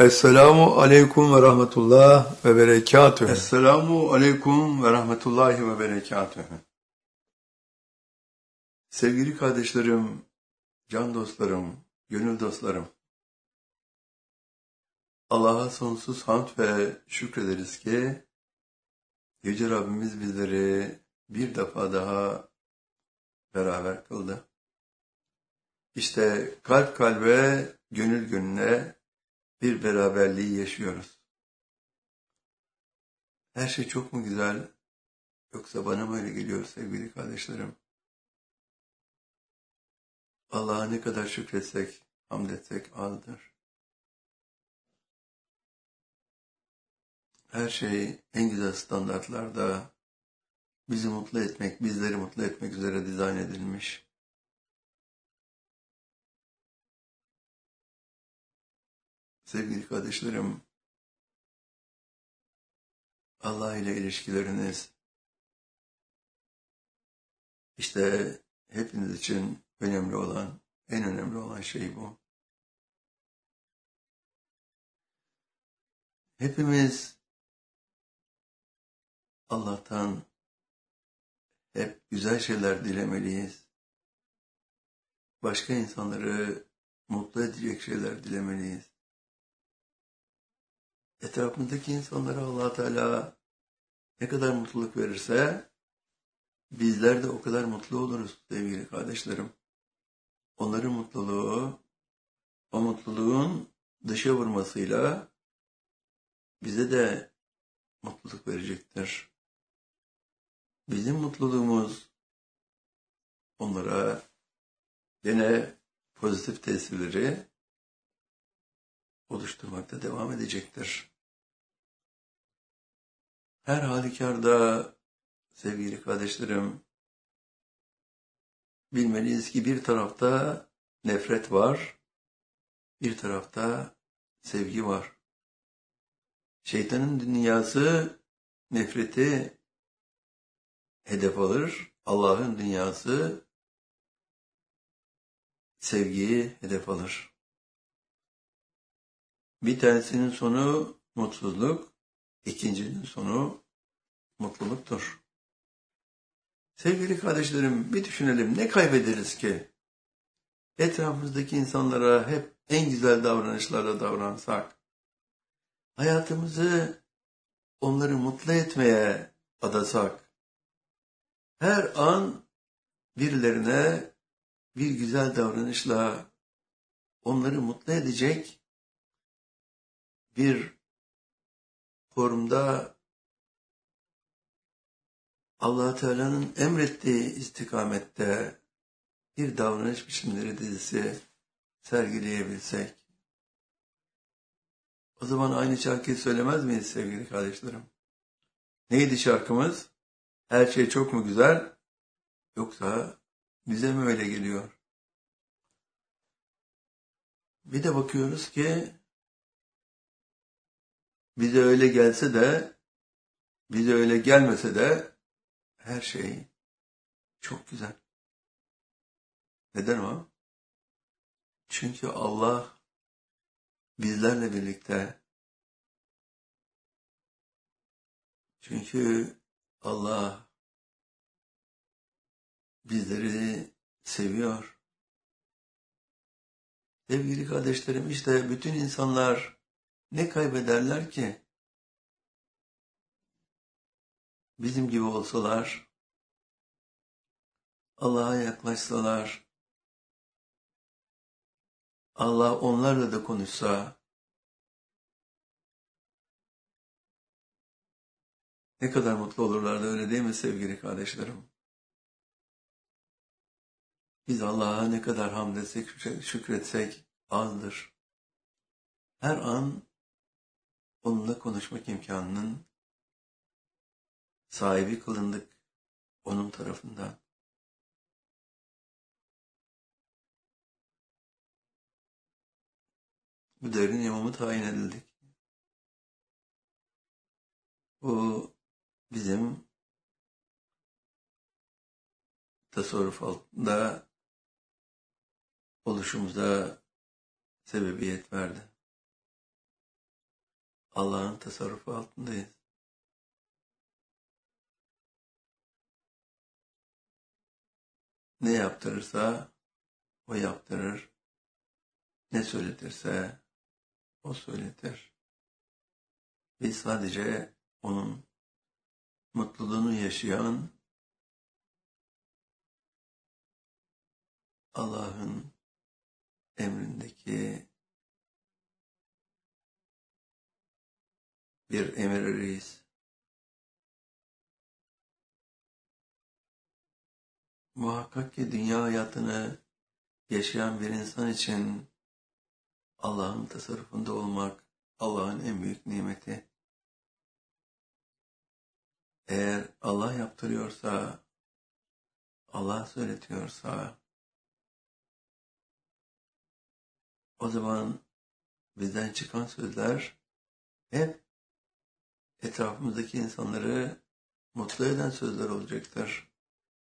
Esselamu aleyküm ve rahmetullah ve berekatühü. Esselamu aleyküm ve rahmetullahi ve berekatühü. Sevgili kardeşlerim, can dostlarım, gönül dostlarım. Allah'a sonsuz hamd ve şükrederiz ki Yüce Rabbimiz bizleri bir defa daha beraber kıldı. İşte kalp kalbe, gönül gönüle bir beraberliği yaşıyoruz. Her şey çok mu güzel, yoksa bana mı öyle geliyor sevgili kardeşlerim? Allah'a ne kadar şükretsek, hamd etsek azdır. Her şey en güzel standartlarda bizi mutlu etmek, bizleri mutlu etmek üzere dizayn edilmiş. Sevgili kardeşlerim, Allah ile ilişkileriniz, işte hepiniz için önemli olan, en önemli olan şey bu. Hepimiz Allah'tan hep güzel şeyler dilemeliyiz. Başka insanları mutlu edecek şeyler dilemeliyiz. Etrafımızdaki insanlara Allah Teala ne kadar mutluluk verirse bizler de o kadar mutlu oluruz sevgili kardeşlerim. Onların mutluluğu, o mutluluğun dışa vurmasıyla bize de mutluluk verecektir. Bizim mutluluğumuz onlara yine pozitif tesirleri oluşturmakta devam edecektir. Her halükarda sevgili kardeşlerim, bilmeliyiz ki bir tarafta nefret var, bir tarafta sevgi var. Şeytanın dünyası nefreti hedef alır, Allah'ın dünyası sevgiyi hedef alır. Bir tanesinin sonu mutsuzluk, ikincinin sonu mutluluktur. Sevgili kardeşlerim, bir düşünelim, ne kaybederiz ki? Etrafımızdaki insanlara hep en güzel davranışlarla davransak, hayatımızı onları mutlu etmeye adasak, her an birilerine bir güzel davranışla onları mutlu edecek bir formda Allah Teala'nın emrettiği istikamette bir davranış biçimleri dizisi sergileyebilsek, o zaman aynı şarkıyı söylemez miyiz sevgili kardeşlerim? Neydi şarkımız? Her şey çok mu güzel, yoksa bize mi öyle geliyor? Bir de bakıyoruz ki bize öyle gelse de, bize öyle gelmese de her şey çok güzel. Neden o? Çünkü Allah bizlerle birlikte. Çünkü Allah bizleri seviyor. Sevgili kardeşlerim, işte bütün insanlar ne kaybederler ki? Bizim gibi olsalar, Allah'a yaklaşsalar, Allah onlarla da konuşsa, ne kadar mutlu olurlardı, öyle değil mi sevgili kardeşlerim? Biz Allah'a ne kadar hamd etsek, şükretsek azdır. Her an onunla konuşmak imkanının sahibi kılındık onun tarafından. Bu devrin imamı tayin edildik. Bu bizim tasarruf altında oluşumuza sebebiyet verdi. Allah'ın tasarrufu altındayız. Ne yaptırırsa o yaptırır. Ne söyletirse o söyletir. Biz sadece onun mutluluğunu yaşayan, Allah'ın emrindeki bir emir eriyiz. Muhakkak ki dünya hayatını yaşayan bir insan için Allah'ın tasarrufunda olmak Allah'ın en büyük nimeti. Eğer Allah yaptırıyorsa, Allah söyletiyorsa, o zaman bizden çıkan sözler hep etrafımızdaki insanları mutlu eden sözler olacaktır.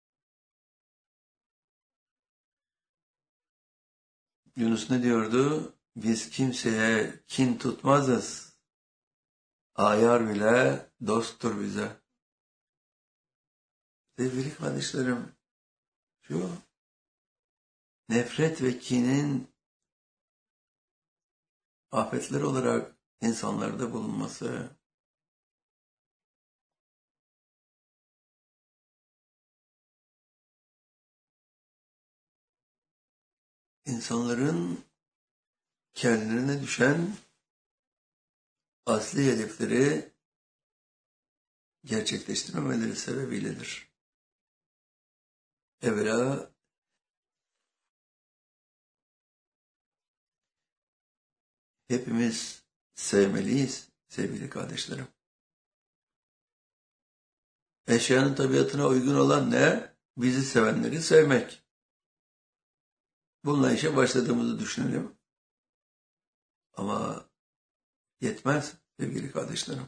Yunus ne diyordu? Biz kimseye kin tutmazız. Ayar bile dosttur bize. Sevgili kardeşlerim, şu nefret ve kinin afetler olarak insanlarda bulunması, insanların kendilerine düşen asli hedefleri gerçekleştirmemeleri sebebiyledir. Evvela hepimiz sevmeliyiz sevgili kardeşlerim. Eşyanın tabiatına uygun olan ne? Bizi sevenleri sevmek. Bununla işe başladığımızı düşünelim. Ama yetmez sevgili kardeşlerim.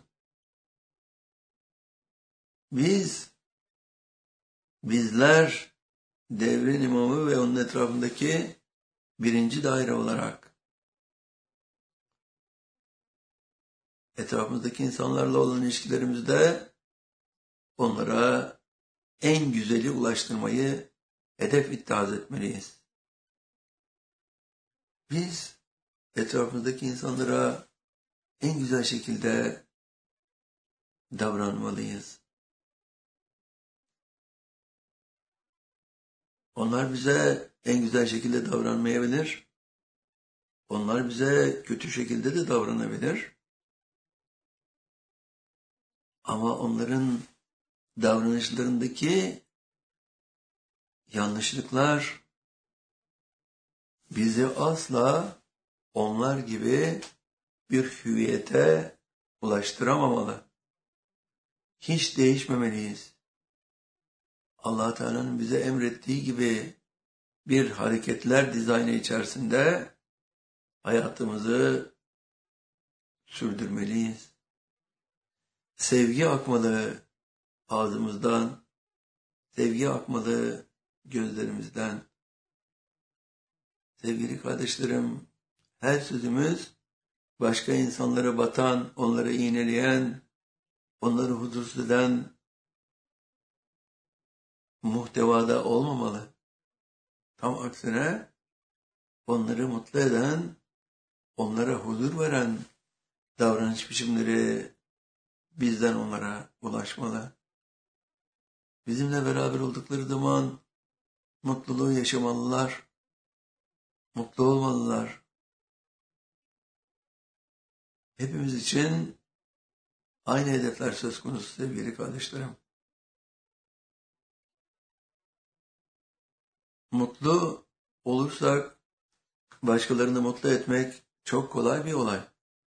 Bizler devrin imamı ve onun etrafındaki birinci daire olarak etrafımızdaki insanlarla olan ilişkilerimizde onlara en güzeli ulaştırmayı hedef ittihaz etmeliyiz. Biz etrafımızdaki insanlara en güzel şekilde davranmalıyız. Onlar bize en güzel şekilde davranmayabilir. Onlar bize kötü şekilde de davranabilir. Ama onların davranışlarındaki yanlışlıklar bizi asla onlar gibi bir hüviyete ulaştıramamalı. Hiç değişmemeliyiz. Allah Teala'nın bize emrettiği gibi bir hareketler dizaynı içerisinde hayatımızı sürdürmeliyiz. Sevgi akmalı ağzımızdan, sevgi akmalı gözlerimizden. Sevgili kardeşlerim, her sözümüz başka insanlara batan, onları iğneleyen, onları huzursuz eden muhtevada olmamalı. Tam aksine onları mutlu eden, onlara huzur veren davranış biçimleri bizden onlara ulaşmalı. Bizimle beraber oldukları zaman mutluluğu yaşamalılar, mutlu olmalılar. Hepimiz için aynı hedefler söz konusu sevgili kardeşlerim. Mutlu olursak başkalarını mutlu etmek çok kolay bir olay.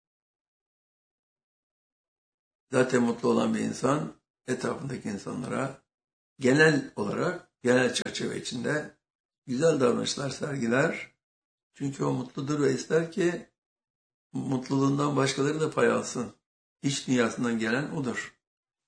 Zaten mutlu olan bir insan etrafındaki insanlara genel olarak, genel çerçeve içinde güzel davranışlar sergiler. Çünkü o mutludur ve ister ki mutluluğundan başkaları da pay alsın. İç dünyasından gelen odur.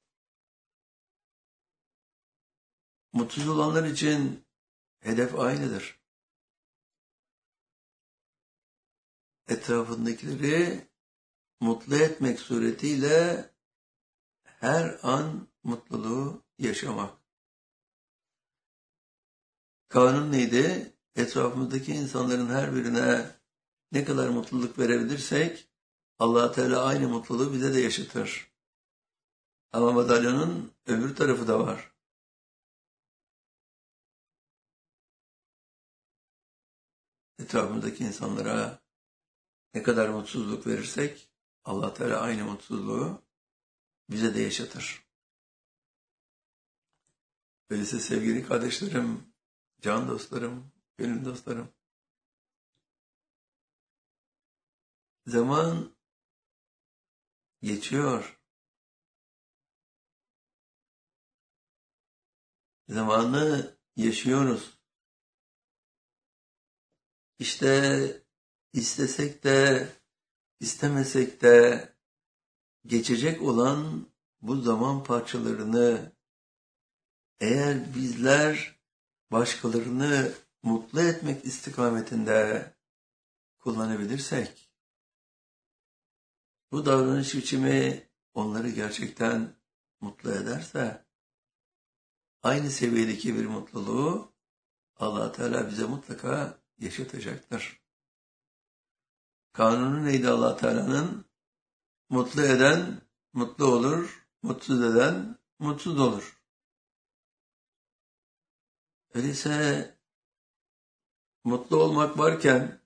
Mutsuz olanlar için hedef aynıdır. Etrafındakileri mutlu etmek suretiyle her an mutluluğu yaşamak. Kanun neydi? Etrafımızdaki insanların her birine ne kadar mutluluk verebilirsek Allah Teala aynı mutluluğu bize de yaşatır. Ama madalyonun öbür tarafı da var. Etrafımızdaki insanlara ne kadar mutsuzluk verirsek Allah Teala aynı mutsuzluğu bize de yaşatır. Öyleyse sevgili kardeşlerim, can dostlarım, gönül dostlarım, zaman geçiyor. Zamanı yaşıyoruz. İşte istesek de istemesek de geçecek olan bu zaman parçalarını eğer bizler başkalarını mutlu etmek istikametinde kullanabilirsek, bu davranış biçimi onları gerçekten mutlu ederse, aynı seviyedeki bir mutluluğu Allah Teala bize mutlaka yaşatacaktır. Kanunu neydi Allah Teala'nın? Mutlu eden mutlu olur, mutsuz eden mutsuz olur. Öyleyse mutlu olmak varken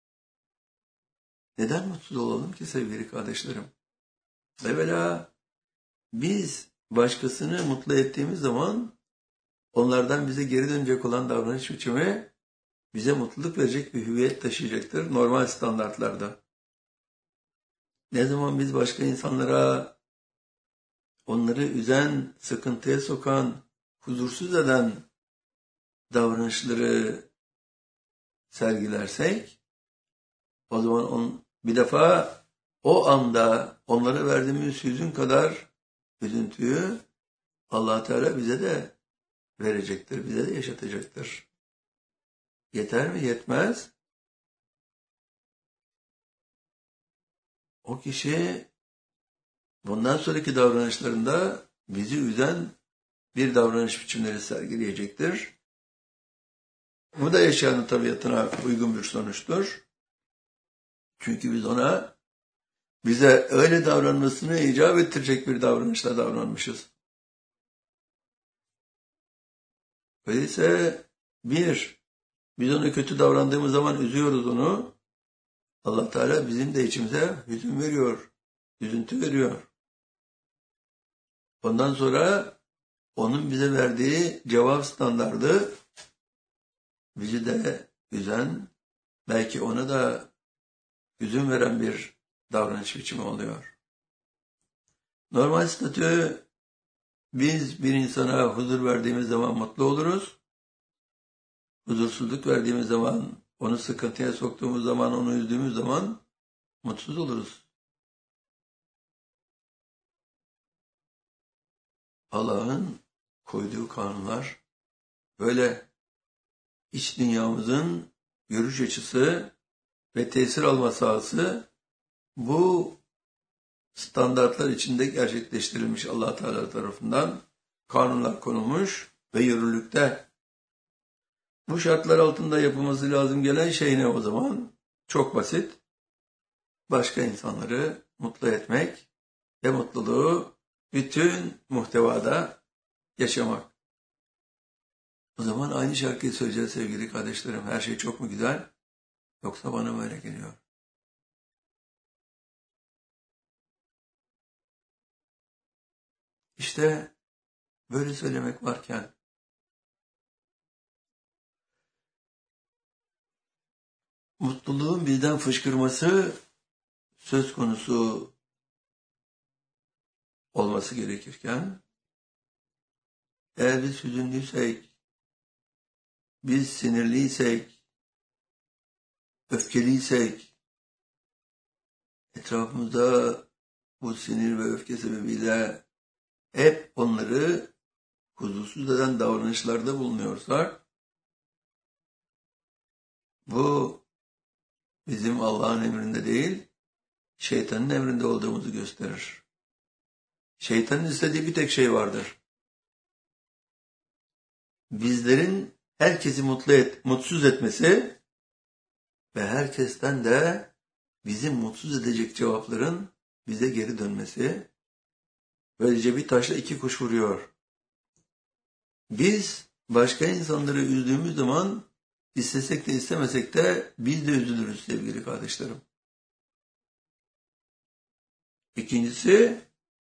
neden mutsuz olalım ki sevgili kardeşlerim? Evvela biz başkasını mutlu ettiğimiz zaman onlardan bize geri dönecek olan davranış biçimi bize mutluluk verecek bir hüviyet taşıyacaktır normal standartlarda. Ne zaman biz başka insanlara onları üzen, sıkıntıya sokan, huzursuz eden davranışları sergilersek, o zaman bir defa o anda onlara verdiğimiz hüzün kadar üzüntüyü Allah Teala bize de verecektir, bize de yaşatacaktır. Yeter mi? Yetmez. O kişi bundan sonraki davranışlarında bizi üzen bir davranış biçimleri sergileyecektir. Bu da yaşayanın tabiatına uygun bir sonuçtur. Çünkü biz ona bize öyle davranmasını icap ettirecek bir davranışla davranmışız. Öyleyse biz ona kötü davrandığımız zaman üzüyoruz onu. Allah Teala bizim de içimize hüzün veriyor, üzüntü veriyor. Ondan sonra onun bize verdiği cevap standardı bizi de üzen, belki ona da hüzün veren bir davranış biçimi oluyor. Normal statü, biz bir insana huzur verdiğimiz zaman mutlu oluruz. Huzursuzluk verdiğimiz zaman, onu sıkıntıya soktuğumuz zaman, onu üzdüğümüz zaman mutsuz oluruz. Allah'ın koyduğu kanunlar böyle. İç dünyamızın görüş açısı ve tesir alma sahası bu standartlar içinde gerçekleştirilmiş Allah Teala tarafından kanunlar konulmuş ve yürürlükte. Bu şartlar altında yapılması lazım gelen şey ne o zaman? Çok basit. Başka insanları mutlu etmek ve mutluluğu bütün muhtevada yaşamak. O zaman aynı şarkıyı söyleyeceğiz sevgili kardeşlerim. Her şey çok mu güzel? Yoksa bana mı öyle geliyor? İşte böyle söylemek varken mutluluğun bizden fışkırması söz konusu olması gerekirken, eğer biz hüzünlüysek, biz sinirliysek, öfkeliysek, etrafımızda bu sinir ve öfke sebebiyle hep onları huzursuz eden davranışlarda bulunuyorsak, bu bizim Allah'ın emrinde değil, şeytanın emrinde olduğumuzu gösterir. Şeytanın istediği bir tek şey vardır. Bizlerin herkesi mutsuz etmesi ve herkesten de bizi mutsuz edecek cevapların bize geri dönmesi. Böylece bir taşla iki kuş vuruyor. Biz başka insanları üzdüğümüz zaman istesek de istemesek de biz de üzülürüz sevgili kardeşlerim. İkincisi,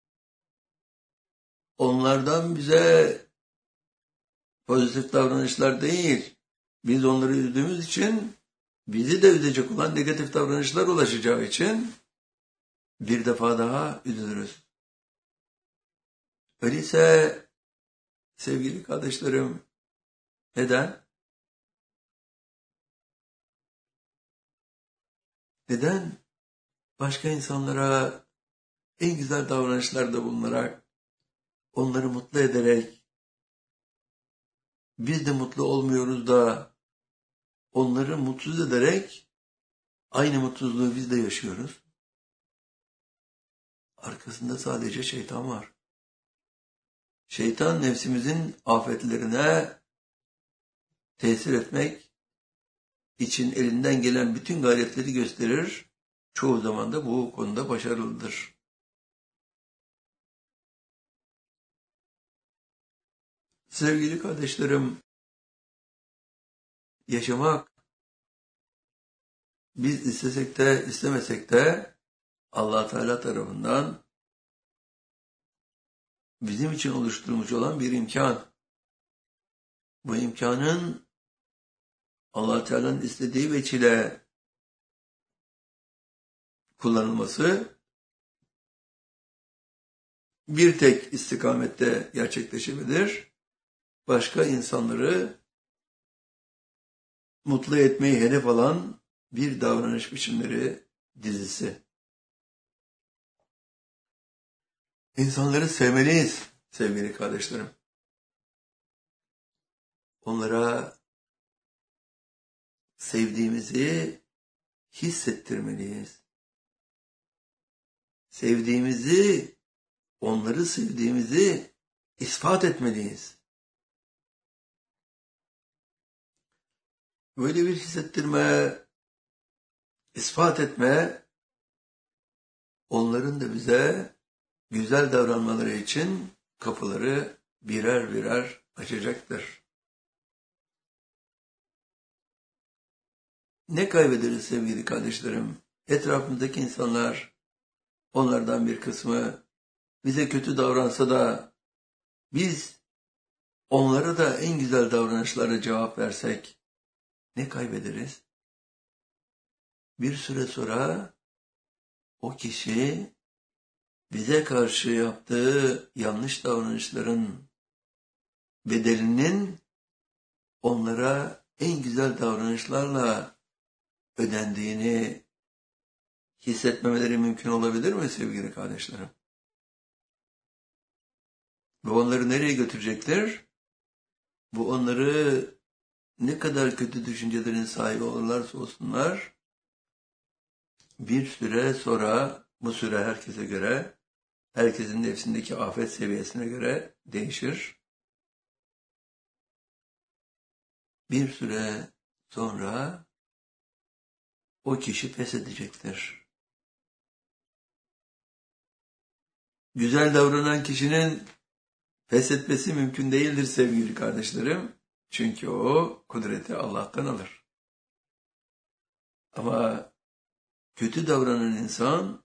onlardan bize pozitif davranışlar değil, biz onları üzdüğümüz için bizi de üzecek olan negatif davranışlar ulaşacağı için bir defa daha üzülürüz. Öyleyse sevgili kardeşlerim, neden? Neden başka insanlara en güzel davranışlarda bulunarak, onları mutlu ederek, biz de mutlu olmuyoruz da onları mutsuz ederek aynı mutsuzluğu biz de yaşıyoruz? Arkasında sadece şeytan var. Şeytan nefsimizin afetlerine tesir etmek için elinden gelen bütün gayretleri gösterir. Çoğu zaman da bu konuda başarılıdır. Sevgili kardeşlerim, yaşamak biz istesek de istemesek de Allah Teala tarafından bizim için oluşturulmuş olan bir imkan. Bu imkanın Allah Teala'nın istediği veçile kullanılması bir tek istikamette gerçekleşebilir. Başka insanları mutlu etmeyi hedef alan bir davranış biçimleri dizisi. İnsanları sevmeliyiz sevgili kardeşlerim. Onlara sevdiğimizi hissettirmeliyiz. Sevdiğimizi, onları sevdiğimizi ispat etmeliyiz. Böyle bir hissettirme, ispat etme, onların da bize güzel davranmaları için kapıları birer birer açacaktır. Ne kaybederiz sevgili kardeşlerim? Etrafımızdaki insanlar, onlardan bir kısmı bize kötü davransa da biz onlara da en güzel davranışlara cevap versek ne kaybederiz? Bir süre sonra o kişi bize karşı yaptığı yanlış davranışların bedelinin onlara en güzel davranışlarla ödendiğini hissetmemeleri mümkün olabilir mi sevgili kardeşlerim? Bu onları nereye götürecekler? Bu onları ne kadar kötü düşüncelerin sahibi olurlarsa olsunlar, bir süre sonra, bu süre herkese göre, herkesin nefsindeki afet seviyesine göre değişir. Bir süre sonra o kişi pes edecektir. Güzel davranan kişinin pes etmesi mümkün değildir sevgili kardeşlerim. Çünkü o kudreti Allah'tan alır. Ama kötü davranan insan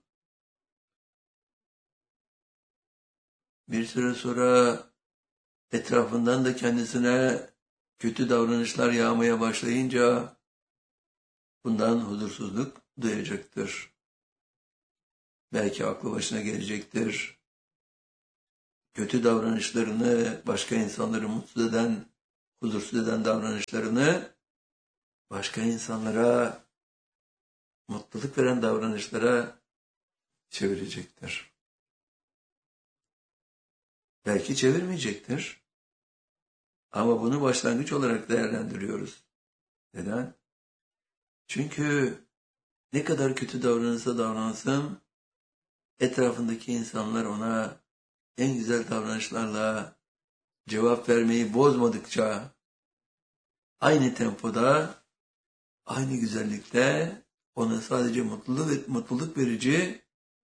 bir süre sonra etrafından da kendisine kötü davranışlar yağmaya başlayınca bundan huzursuzluk duyacaktır. Belki aklı başına gelecektir. Kötü davranışlarını, başka insanları mutsuz eden, huzursuz eden davranışlarını başka insanlara mutluluk veren davranışlara çevirecektir. Belki çevirmeyecektir. Ama bunu başlangıç olarak değerlendiriyoruz. Neden? Çünkü ne kadar kötü davranırsa davransın, etrafındaki insanlar ona en güzel davranışlarla cevap vermeyi bozmadıkça, aynı tempoda, aynı güzellikte ona sadece mutluluk verici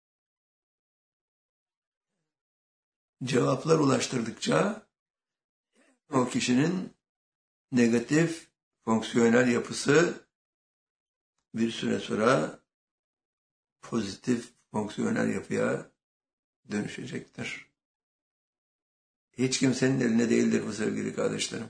cevaplar ulaştırdıkça o kişinin negatif fonksiyonel yapısı bir süre sonra pozitif fonksiyonel yapıya dönüşecektir. Hiç kimsenin eline değildir bu sevgili kardeşlerim.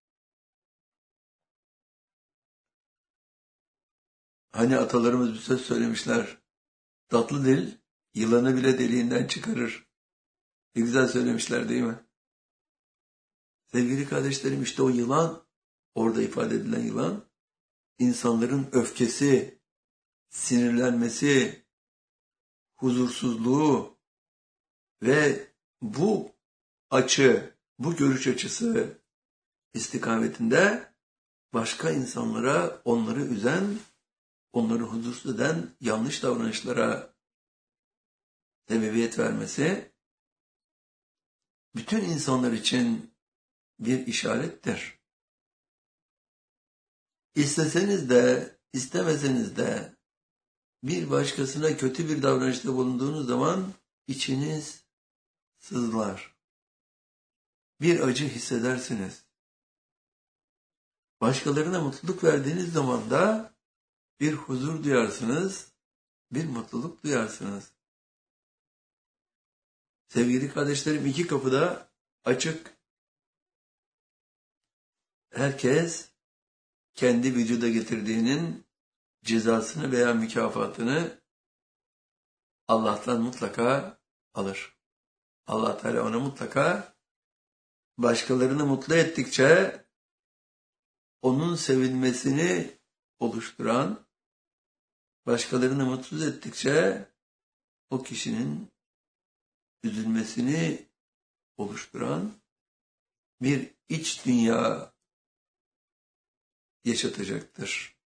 Hani atalarımız bir söz söylemişler. Tatlı dil yılanı bile deliğinden çıkarır. Ne güzel söylemişler değil mi? Sevgili kardeşlerim, işte o yılan, orada ifade edilen yılan, insanların öfkesi, sinirlenmesi, huzursuzluğu ve bu bu görüş açısı istikametinde başka insanlara onları üzen, onları huzursuz eden yanlış davranışlara sebebiyet vermesi bütün insanlar için bir işarettir. İsteseniz de, istemeseniz de bir başkasına kötü bir davranışta bulunduğunuz zaman içiniz sızlar. Bir acı hissedersiniz. Başkalarına mutluluk verdiğiniz zaman da bir huzur duyarsınız, bir mutluluk duyarsınız. Sevgili kardeşlerim, iki kapı da açık. Herkes kendi vücuda getirdiğinin cezasını veya mükafatını Allah'tan mutlaka alır. Allah Teala ona mutlaka başkalarını mutlu ettikçe onun sevilmesini oluşturan, başkalarını mutsuz ettikçe o kişinin üzülmesini oluşturan bir iç dünya yaşatacaktır.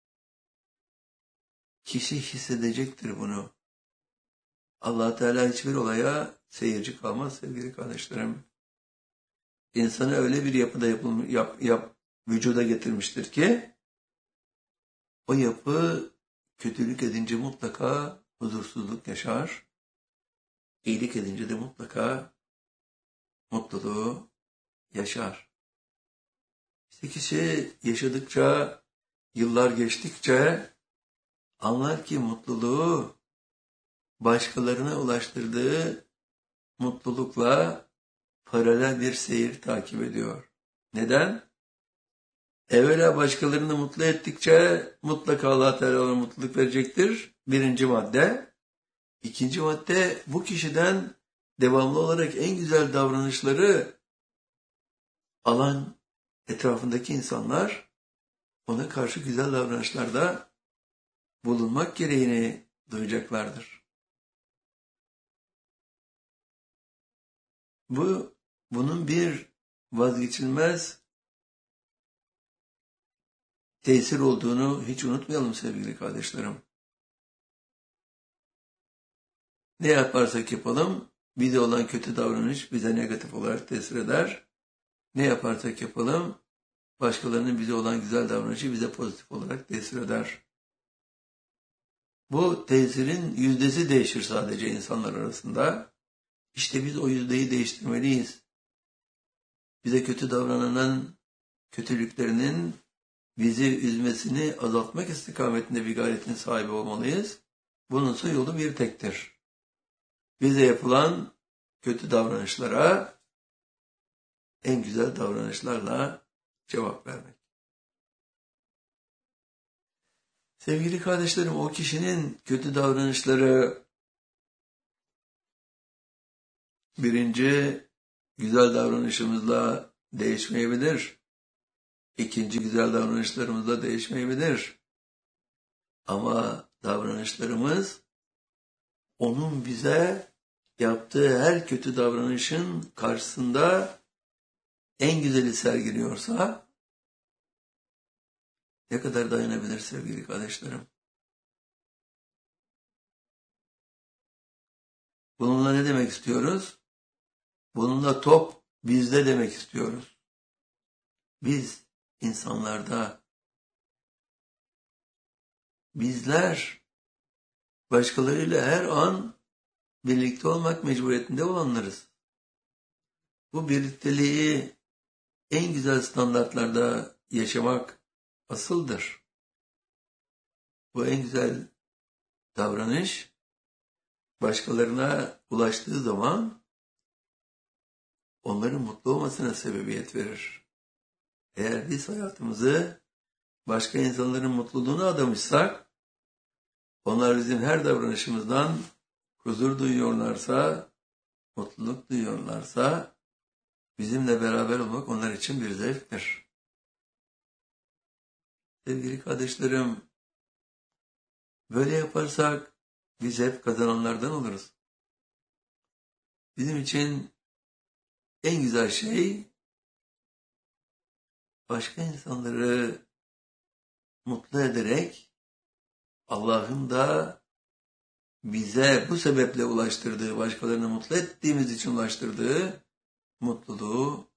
Kişi hissedecektir bunu. Allah Teala hiçbir olaya seyirci kalmaz sevgili kardeşlerim. İnsanı öyle bir yapıda vücuda getirmiştir ki o yapı kötülük edince mutlaka huzursuzluk yaşar. İyilik edince de mutlaka mutluluğu yaşar. İşte kişi yaşadıkça, yıllar geçtikçe anlar ki mutluluğu başkalarına ulaştırdığı mutlulukla paralel bir seyir takip ediyor. Neden? Evvela başkalarını mutlu ettikçe mutlaka Allah Teala ona mutluluk verecektir. Birinci madde. İkinci madde, bu kişiden devamlı olarak en güzel davranışları alan etrafındaki insanlar ona karşı güzel davranışlarda bulunmak gereğini duyacaklardır. Bunun bir vazgeçilmez tesir olduğunu hiç unutmayalım sevgili kardeşlerim. Ne yaparsak yapalım, bize olan kötü davranış bize negatif olarak tesir eder. Ne yaparsak yapalım, başkalarının bize olan güzel davranışı bize pozitif olarak tesir eder. Bu tesirin yüzdesi değişir sadece insanlar arasında. İşte biz o yüzdeyi değiştirmeliyiz. Bize kötü davrananın kötülüklerinin bizi üzmesini azaltmak istikametinde bir gayretin sahibi olmalıyız. Bununsa yolu bir tektir. Bize yapılan kötü davranışlara en güzel davranışlarla cevap vermek. Sevgili kardeşlerim, o kişinin kötü davranışları birinci güzel davranışımızla değişmeyebilir. İkinci güzel davranışlarımızla değişmeyebilir. Ama davranışlarımız onun bize yaptığı her kötü davranışın karşısında en güzeli sergiliyorsa ne kadar dayanabilir sevgili kardeşlerim? Bununla ne demek istiyoruz? Bununla top bizde demek istiyoruz. Biz insanlarda, bizler başkalarıyla her an birlikte olmak mecburiyetinde olanlarız. Bu birlikteliği en güzel standartlarda yaşamak asıldır. Bu en güzel davranış başkalarına ulaştığı zaman onların mutlu olmasına sebebiyet verir. Eğer biz hayatımızı başka insanların mutluluğuna adamışsak, onlar bizim her davranışımızdan huzur duyuyorlarsa, mutluluk duyuyorlarsa, bizimle beraber olmak onlar için bir zevktir. Sevgili kardeşlerim, böyle yaparsak biz hep kazananlardan oluruz. Bizim için en güzel şey başka insanları mutlu ederek Allah'ın da bize bu sebeple ulaştırdığı, başkalarını mutlu ettiğimiz için ulaştırdığı mutluluğu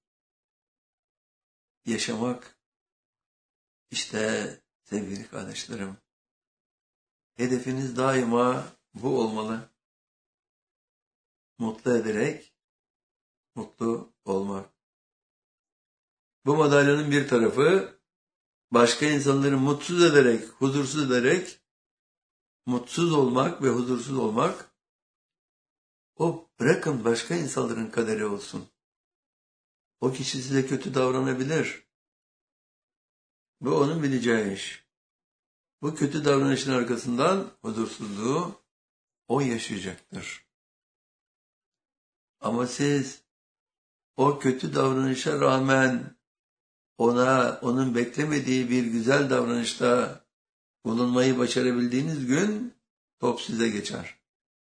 yaşamak. İşte sevgili kardeşlerim, hedefiniz daima bu olmalı. Mutlu ederek mutlu olmak. Bu madalyonun bir tarafı başka insanları mutsuz ederek, huzursuz ederek mutsuz olmak ve huzursuz olmak. O bırakın başka insanların kaderi olsun. O kişi size kötü davranabilir. Bu onun bileceği iş. Bu kötü davranışın arkasından huzursuzluğu o yaşayacaktır. Ama siz o kötü davranışa rağmen onun beklemediği bir güzel davranışta bulunmayı başarabildiğiniz gün top size geçer.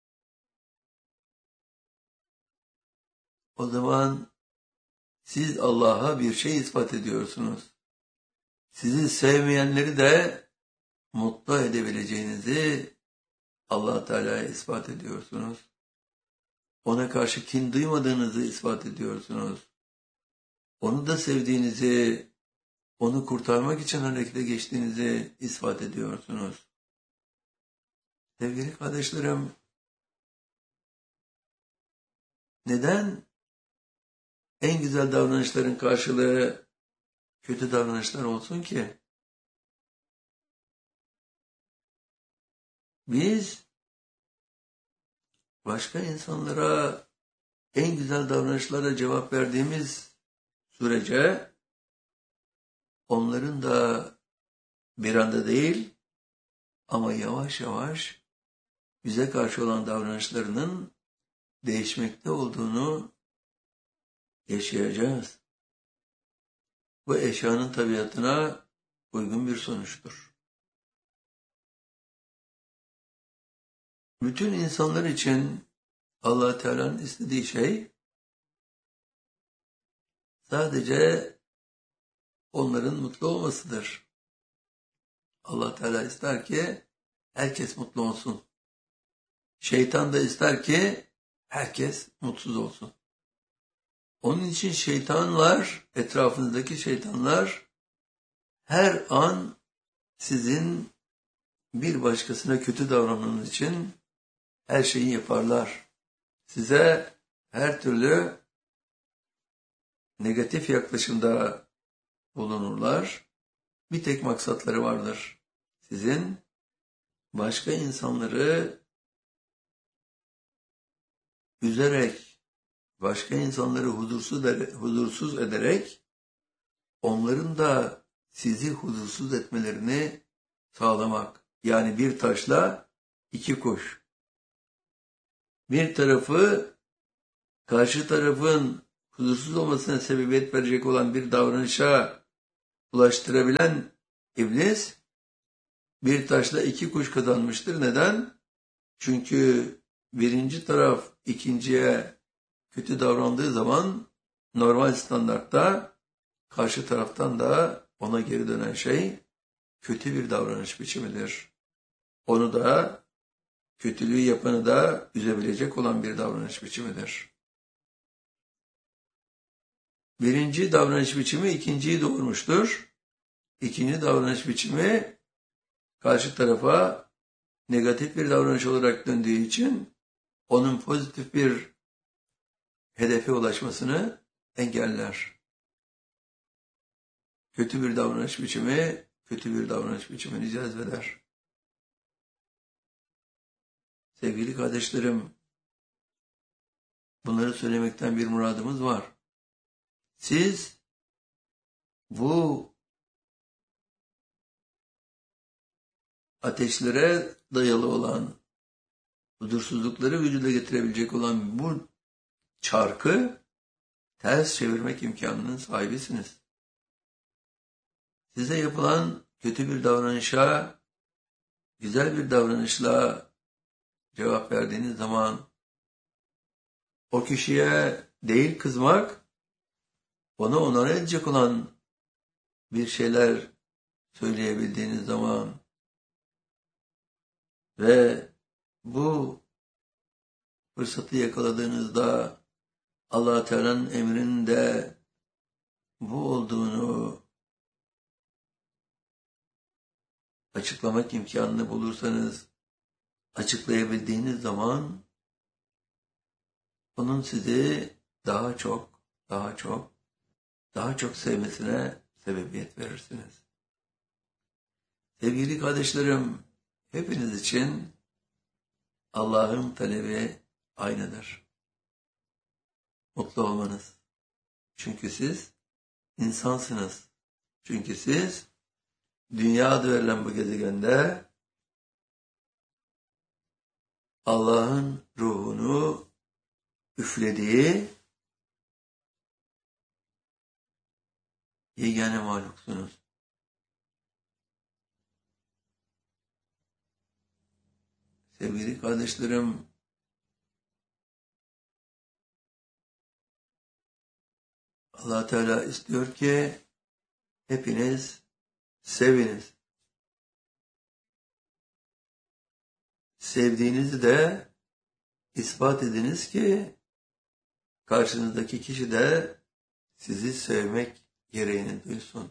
O zaman siz Allah'a bir şey ispat ediyorsunuz. Sizi sevmeyenleri de mutlu edebileceğinizi Allah Teala'ya ispat ediyorsunuz. Ona karşı kin duymadığınızı ispat ediyorsunuz. Onu da sevdiğinizi, onu kurtarmak için harekete geçtiğinizi ispat ediyorsunuz. Sevgili kardeşlerim, neden en güzel davranışların karşılığı kötü davranışlar olsun ki? Biz başka insanlara en güzel davranışlara cevap verdiğimiz sürece onların da bir anda değil ama yavaş yavaş bize karşı olan davranışlarının değişmekte olduğunu yaşayacağız. Bu eşyanın tabiatına uygun bir sonuçtur. Bütün insanlar için Allah Teala'nın istediği şey sadece onların mutlu olmasıdır. Allah Teala ister ki herkes mutlu olsun. Şeytan da ister ki herkes mutsuz olsun. Onun için şeytanlar, etrafınızdaki şeytanlar her an sizin bir başkasına kötü davranmanız için her şeyi yaparlar. Size her türlü negatif yaklaşımda bulunurlar. Bir tek maksatları vardır. Sizin başka insanları üzerek, başka insanları huzursuz ederek onların da sizi huzursuz etmelerini sağlamak. Yani bir taşla iki kuş. Bir tarafı karşı tarafın huzursuz olmasına sebebiyet verecek olan bir davranışa ulaştırabilen iblis bir taşla iki kuş kazanmıştır. Neden? Çünkü birinci taraf ikinciye kötü davrandığı zaman normal standartta karşı taraftan da ona geri dönen şey kötü bir davranış biçimidir. Onu da kötülüğü yapanı da üzebilecek olan bir davranış biçimidir. Birinci davranış biçimi ikinciyi doğurmuştur. İkinci davranış biçimi karşı tarafa negatif bir davranış olarak döndüğü için onun pozitif bir hedefe ulaşmasını engeller. Kötü bir davranış biçimi, kötü bir davranış biçimini cezbeder. Sevgili kardeşlerim, bunları söylemekten bir muradımız var. Siz bu ateşlere dayalı olan, huzursuzlukları vücuda getirebilecek olan bu çarkı ters çevirmek imkanının sahibisiniz. Size yapılan kötü bir davranışa güzel bir davranışla cevap verdiğiniz zaman o kişiye değil kızmak, onu onore edecek olan bir şeyler söyleyebildiğiniz zaman ve bu fırsatı yakaladığınızda Allah Teala'nın emrinde bu olduğunu açıklamak imkanını bulursanız, açıklayabildiğiniz zaman onun sizi daha çok sevmesine sebebiyet verirsiniz. Sevgili kardeşlerim, hepiniz için Allah'ın talebi aynıdır. Mutlu olmanız. Çünkü siz insansınız. Çünkü siz dünya adı verilen bu gezegende Allah'ın ruhunu üflediği yegane mahluksunuz. Sevgili kardeşlerim, Allah Teala istiyor ki hepiniz seviniz. Sevdiğinizi de ispat ediniz ki karşınızdaki kişi de sizi sevmek gereğini duysun.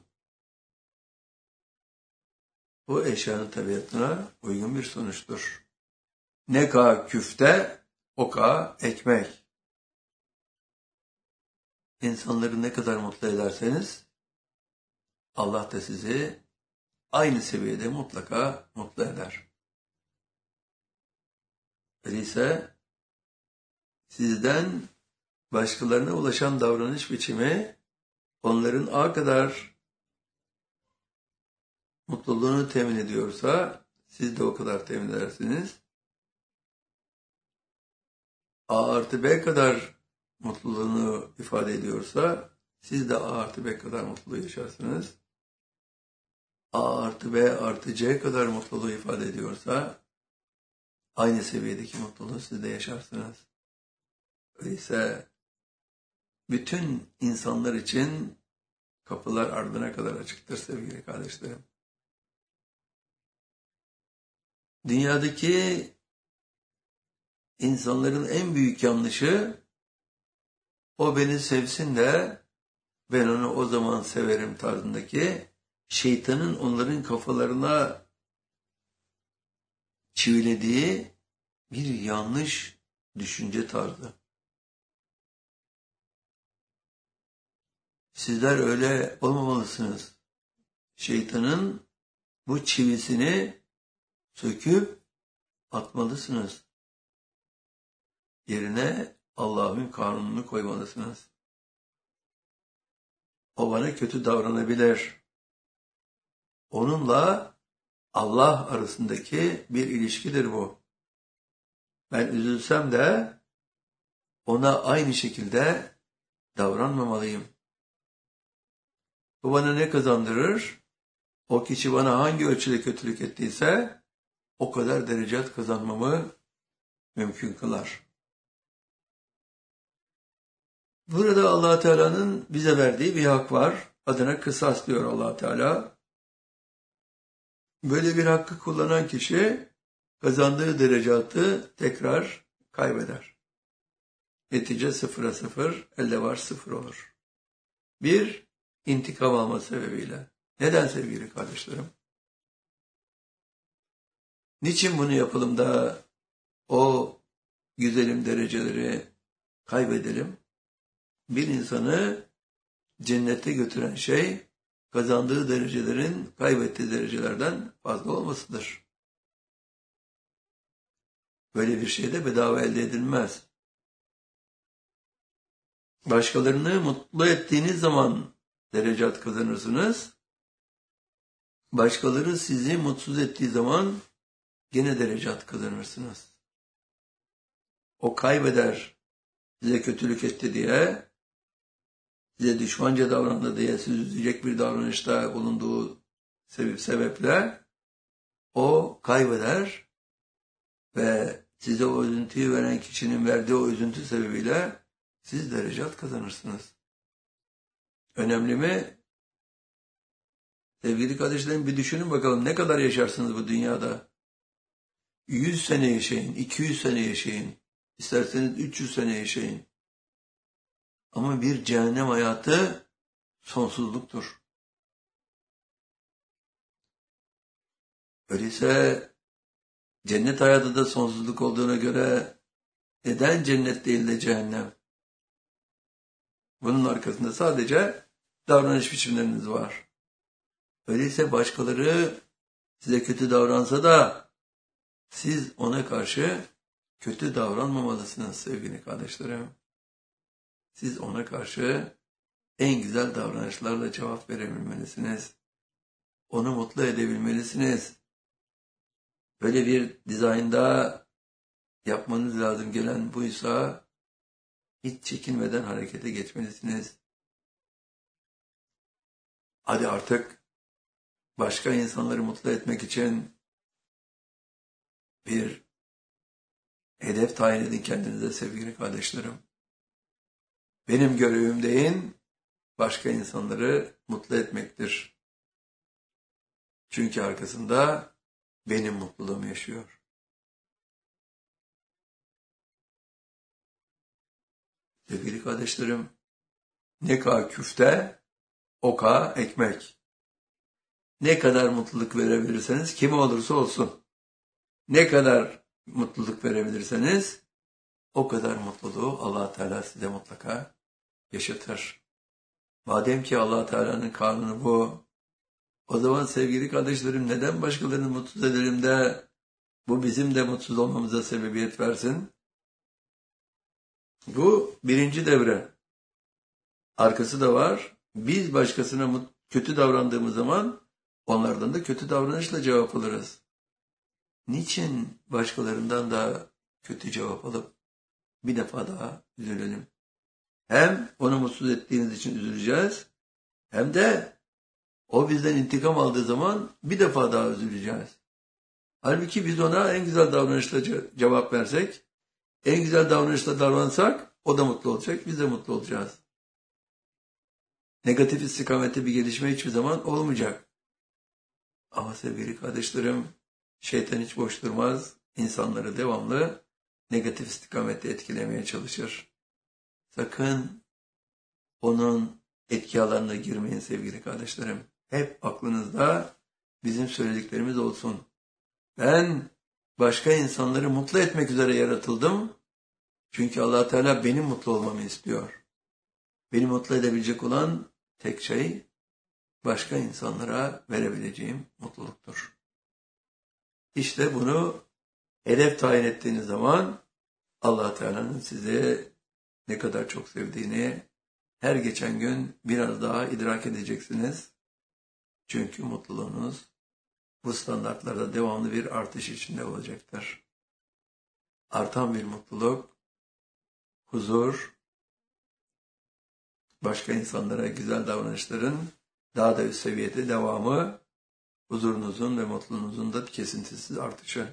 Bu eşyanın tabiatına uygun bir sonuçtur. Ne ka küfte, o ka ekmek. İnsanları ne kadar mutlu ederseniz, Allah da sizi aynı seviyede mutlaka mutlu eder. Öyleyse sizden başkalarına ulaşan davranış biçimi onların ağ kadar mutluluğunu temin ediyorsa siz de o kadar temin edersiniz. A artı B kadar mutluluğunu ifade ediyorsa siz de A artı B kadar mutluluğu yaşarsınız. A artı B artı C kadar mutluluğu ifade ediyorsa aynı seviyedeki mutluluğu siz de yaşarsınız. Öyleyse bütün insanlar için kapılar ardına kadar açıktır sevgili kardeşlerim. Dünyadaki insanların en büyük yanlışı o beni sevsin de ben onu o zaman severim tarzındaki şeytanın onların kafalarına çivilediği bir yanlış düşünce tarzı. Sizler öyle olmamalısınız. Şeytanın bu çivisini söküp atmalısınız. Yerine Allah'ın kanununu koymalısınız. O bana kötü davranabilir. Onunla Allah arasındaki bir ilişkidir bu. Ben üzülsem de ona aynı şekilde davranmamalıyım. Bu bana ne kazandırır? O kişi bana hangi ölçüde kötülük ettiyse o kadar derecat kazanmamı mümkün kılar. Burada Allah Teala'nın bize verdiği bir hak var. Adına kısas diyor Allah Teala. Böyle bir hakkı kullanan kişi kazandığı derecatı tekrar kaybeder. Netice 0'a 0, elde var 0 olur. Bir, intikam alma sebebiyle. Neden sevgili kardeşlerim? Niçin bunu yapalım da o güzelim dereceleri kaybedelim? Bir insanı cennete götüren şey, kazandığı derecelerin kaybettiği derecelerden fazla olmasıdır. Böyle bir şey de bedava elde edilmez. Başkalarını mutlu ettiğiniz zaman derecat kazanırsınız. Başkaları sizi mutsuz ettiği zaman gene derecat kazanırsınız. O kaybeder, size kötülük etti diye, size düşmanca davrandı diye, sizi üzecek bir davranışta bulunduğu sebeple o kaybeder ve size o üzüntüyü veren kişinin verdiği o üzüntü sebebiyle siz derecat kazanırsınız. Önemli mi? Sevgili kardeşlerim, bir düşünün bakalım ne kadar yaşarsınız bu dünyada? 100 sene yaşayın, 200 sene yaşayın, isterseniz 300 sene yaşayın. Ama bir cehennem hayatı sonsuzluktur. Öyleyse cennet hayatı da sonsuzluk olduğuna göre neden cennet değil de cehennem? Bunun arkasında sadece davranış biçimleriniz var. Öyleyse başkaları size kötü davransa da siz ona karşı kötü davranmamalısınız sevgili kardeşlerim. Siz ona karşı en güzel davranışlarla cevap verebilmelisiniz. Onu mutlu edebilmelisiniz. Böyle bir dizaynda yapmanız lazım gelen buysa hiç çekinmeden harekete geçmelisiniz. Hadi artık başka insanları mutlu etmek için bir hedef tayin edin kendinize sevgili kardeşlerim. Benim görevim deyin, başka insanları mutlu etmektir. Çünkü arkasında benim mutluluğum yaşıyor. Sevgili kardeşlerim, ne kadar küfte, o kadar ekmek. Ne kadar mutluluk verebilirseniz, kime olursa olsun, ne kadar mutluluk verebilirseniz, o kadar mutluluğu Allah Teala size mutlaka yaşatır. Madem ki Allah Teala'nın kanunu bu, o zaman sevgili kardeşlerim neden başkalarını mutsuz edelim de bu bizim de mutsuz olmamıza sebebiyet versin? Bu birinci devre. Arkası da var. Biz başkasına kötü davrandığımız zaman onlardan da kötü davranışla cevap alırız. Niçin başkalarından da kötü cevap alıp bir defa daha üzülelim? Hem onu mutsuz ettiğiniz için üzüleceğiz, hem de o bizden intikam aldığı zaman bir defa daha üzüleceğiz. Halbuki biz ona en güzel davranışla cevap versek, en güzel davranışla davransak o da mutlu olacak, biz de mutlu olacağız. Negatif istikamette bir gelişme hiçbir zaman olmayacak. Ama sevgili kardeşlerim, şeytan hiç boş durmaz, insanları devamlı negatif istikamette etkilemeye çalışır. Sakın onun etki alanına girmeyin sevgili kardeşlerim. Hep aklınızda bizim söylediklerimiz olsun. Ben başka insanları mutlu etmek üzere yaratıldım. Çünkü Allah Teala benim mutlu olmamı istiyor. Beni mutlu edebilecek olan tek şey başka insanlara verebileceğim mutluluktur. İşte bunu hedef tayin ettiğiniz zaman Allah Teala'nın sizi ne kadar çok sevdiğini her geçen gün biraz daha idrak edeceksiniz. Çünkü mutluluğunuz bu standartlarda devamlı bir artış içinde olacaktır. Artan bir mutluluk, huzur, başka insanlara güzel davranışların daha da üst seviyede devamı, huzurunuzun ve mutluluğunuzun da kesintisiz artışı.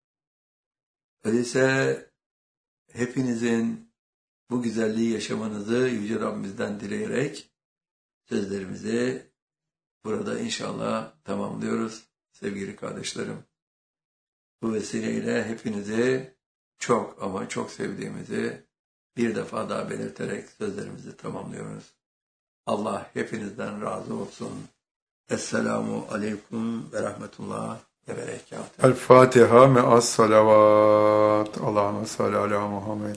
Öyleyse hepinizin bu güzelliği yaşamanızı Yüce Rabbimizden dileyerek sözlerimizi burada inşallah tamamlıyoruz sevgili kardeşlerim. Bu vesileyle hepinizi çok ama çok sevdiğimizi bir defa daha belirterek sözlerimizi tamamlıyoruz. Allah hepinizden razı olsun. Esselamu aleyküm ve rahmetullah ve berekatuhu. El Fatiha me'as salavat. Allahümme salli ala Muhammed.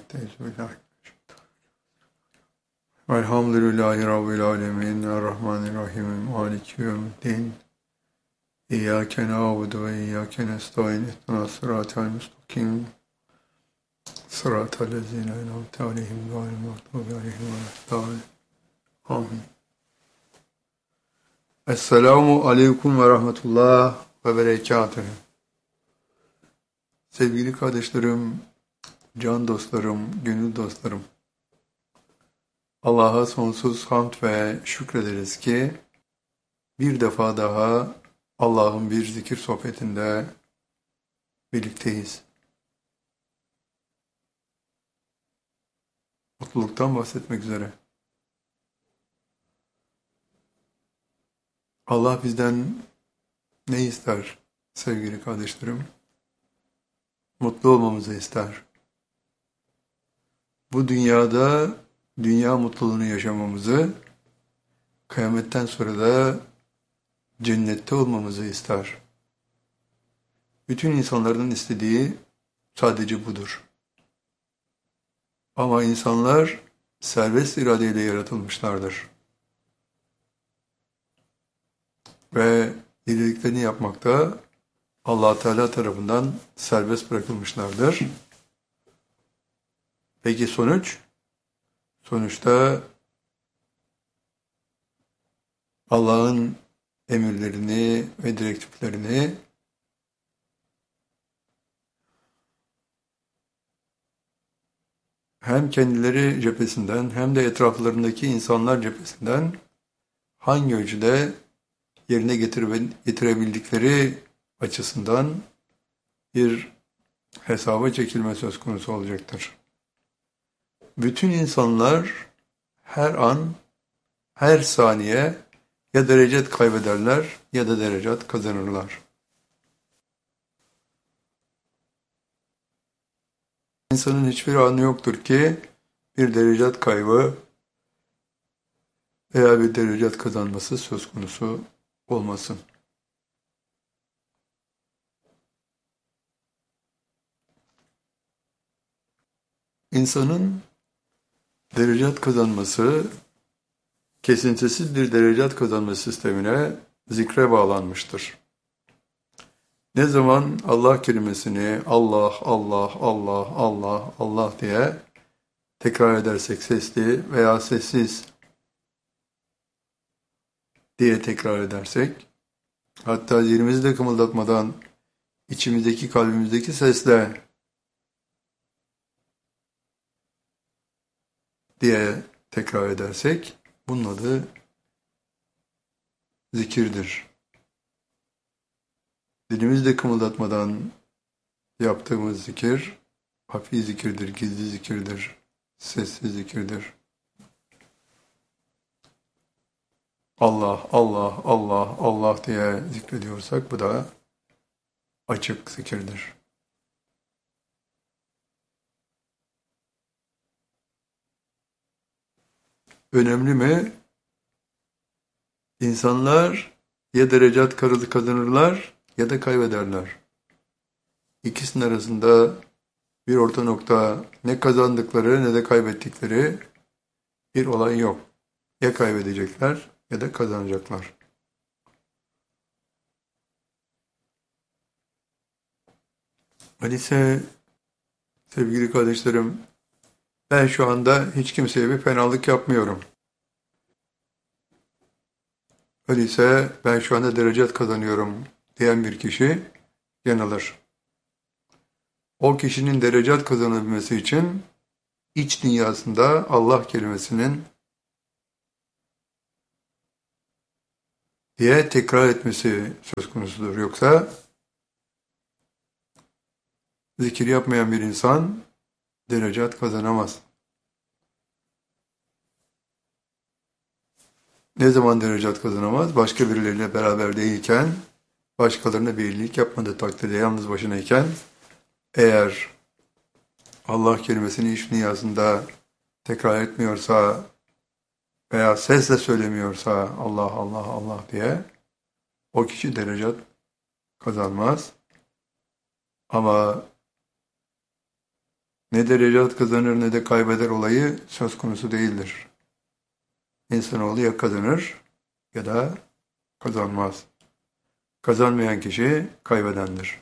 Velhamdülillahi Rabbil alemin. Errahmanirrahim. Maliki yevmiddin. İyyâke na'budu ve iyyâke nestaîn. İhdinas sıratal müstakim. Sıratal lezîne en'amte aleyhim gayril mağdûbi aleyhim veleddâllîn. Amin. Esselamu aleyküm ve rahmetullah ve berekatuhu. Sevgili kardeşlerim, can dostlarım, gönül dostlarım. Allah'a sonsuz hamd ve şükrederiz ki bir defa daha Allah'ın bir zikir sohbetinde birlikteyiz. Mutluluktan bahsetmek üzere. Allah bizden ne ister sevgili kardeşlerim? Mutlu olmamızı ister. Bu dünyada dünya mutluluğunu yaşamamızı, kıyametten sonra da cennette olmamızı ister. Bütün insanların istediği sadece budur. Ama insanlar serbest iradeyle yaratılmışlardır. Ve dilediklerini yapmakta Allah Teala tarafından serbest bırakılmışlardır. Peki sonuç? Sonuçta Allah'ın emirlerini ve direktiflerini hem kendileri cephesinden hem de etraflarındaki insanlar cephesinden hangi ölçüde yerine getirebildikleri açısından bir hesaba çekilme söz konusu olacaktır. Bütün insanlar her an, her saniye ya derecet kaybederler ya da derecet kazanırlar. İnsanın hiçbir anı yoktur ki bir derecet kaybı veya bir derecet kazanması söz konusu olmasın. İnsanın derecet kazanması, kesintisiz bir derecet kazanma sistemine zikre bağlanmıştır. Ne zaman Allah kelimesini Allah, Allah, Allah, Allah, Allah diye tekrar edersek sesli veya sessiz diye tekrar edersek, hatta dilimizi de kımıldatmadan içimizdeki, kalbimizdeki sesle diye tekrar edersek, bunun adı zikirdir. Dilimizde kımıldatmadan yaptığımız zikir, hafif zikirdir, gizli zikirdir, sessiz zikirdir. Allah, Allah, Allah, Allah diye zikrediyorsak bu da açık zikirdir. Önemli mi? İnsanlar ya derecat kazanırlar ya da kaybederler. İkisinin arasında bir orta nokta, ne kazandıkları ne de kaybettikleri bir olay yok. Ya kaybedecekler ya da kazanacaklar. Öyleyse sevgili kardeşlerim, ben şu anda hiç kimseye bir fenalık yapmıyorum. Öyleyse ben şu anda derecet kazanıyorum diyen bir kişi yanılır. O kişinin derecet kazanabilmesi için iç dünyasında Allah kelimesinin diye tekrar etmesi söz konusudur. Yoksa zikir yapmayan bir insan derecet kazanamaz. Ne zaman derecet kazanamaz? Başka birileriyle beraber değilken, başkalarına bir iyilik yapmadığı takdirde yalnız başınayken eğer Allah kelimesini iş niyazında tekrar etmiyorsa veya sesle söylemiyorsa Allah Allah Allah diye o kişi derecat kazanmaz. Ama ne derecat kazanır ne de kaybeder olayı söz konusu değildir. İnsanoğlu ya kazanır ya da kazanmaz. Kazanmayan kişi kaybedendir.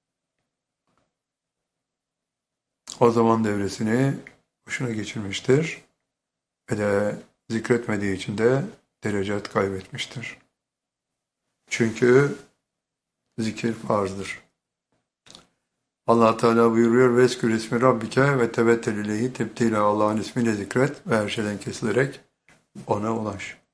O zaman devresini boşuna geçirmiştir ve de zikretmediği için de derecat kaybetmiştir. Çünkü zikir farzdır. Allah Teala buyuruyor: "Veskür ismi Rabbike ve tevettel ileyhi tebtila." Allah'ın ismiyle zikret ve her şeyden kesilerek ona ulaş.